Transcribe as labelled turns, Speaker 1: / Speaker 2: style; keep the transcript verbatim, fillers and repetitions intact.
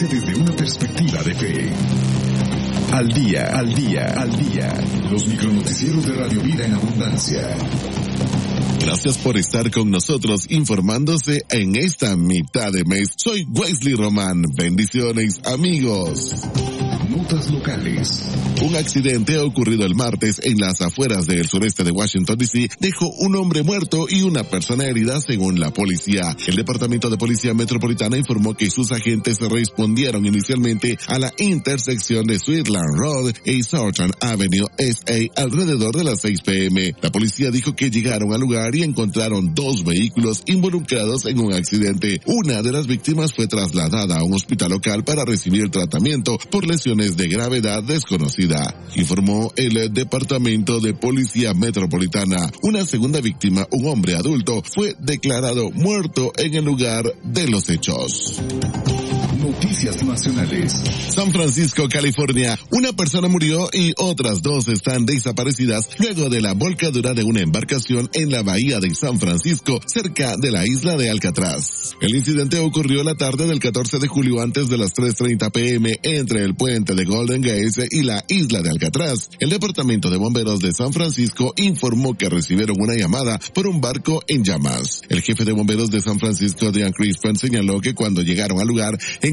Speaker 1: noticia desde una perspectiva de fe. Al día, al día, al día. Los micronoticieros de Radio Vida en Abundancia.
Speaker 2: Gracias por estar con nosotros informándose en esta mitad de mes. Soy Wesley Román. Bendiciones, amigos.
Speaker 1: Notas locales.
Speaker 2: Un accidente ocurrido el martes en las afueras del sureste de Washington, D C dejó un hombre muerto y una persona herida según la policía. El Departamento de Policía Metropolitana informó que sus agentes respondieron inicialmente a la intersección de Sweetland Road y Southern Avenue S A alrededor de las seis pe eme. La policía dijo que llegaron al lugar y encontraron dos vehículos involucrados en un accidente. Una de las víctimas fue trasladada a un hospital local para recibir tratamiento por lesiones de gravedad desconocida, informó el Departamento de Policía Metropolitana. Una segunda víctima, un hombre adulto, fue declarado muerto en el lugar de los hechos.
Speaker 1: Noticias nacionales.
Speaker 2: San Francisco, California. Una persona murió y otras dos están desaparecidas luego de la volcadura de una embarcación en la bahía de San Francisco, cerca de la isla de Alcatraz. El incidente ocurrió la tarde del catorce de julio antes de las tres treinta pe eme entre el puente de Golden Gate y la isla de Alcatraz. El Departamento de Bomberos de San Francisco informó que recibieron una llamada por un barco en llamas. El jefe de bomberos de San Francisco, Dean Crispin, señaló que cuando llegaron al lugar